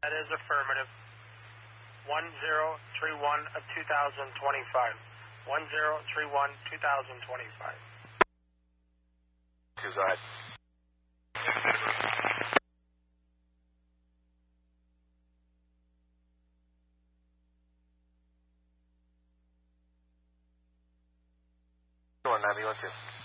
That is affirmative. 1031 of 2025. 1031 2025. Kazad. Go on, 912.